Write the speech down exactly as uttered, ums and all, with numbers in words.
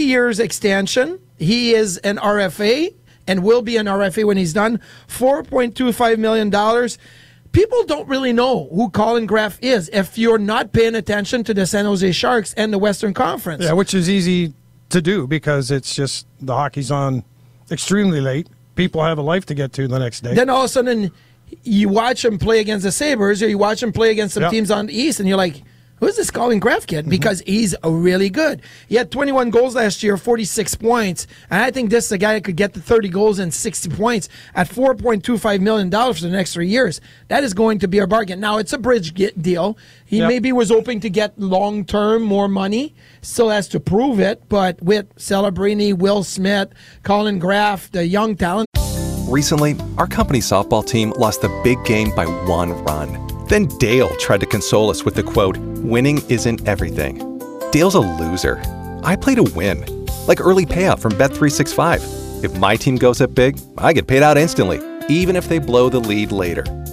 years extension. He is an R F A and will be an R F A when he's done. four point two five million dollars. People don't really know who Colin Graff is if you're not paying attention to the San Jose Sharks and the Western Conference. Yeah, which is easy to do because it's just the hockey's on extremely late. People have a life to get to the next day. Then all of a sudden, you watch him play against the Sabres or you watch him play against some yep. teams on the East, and you're like, who's this Colin Graff kid? Mm-hmm. Because he's a really good. He had twenty-one goals last year, forty-six points. And I think this is a guy that could get to thirty goals and sixty points at four point two five million dollars for the next three years. That is going to be a bargain. Now, it's a bridge get deal. He yep. maybe was hoping to get long-term more money. Still has to prove it. But with Celebrini, Will Smith, Colin Graff, the young talent. Recently, our company softball team lost the big game by one run. Then Dale tried to console us with the quote, "Winning isn't everything." Dale's a loser. I play to win. Like early payout from Bet three sixty-five. If my team goes up big, I get paid out instantly, even if they blow the lead later.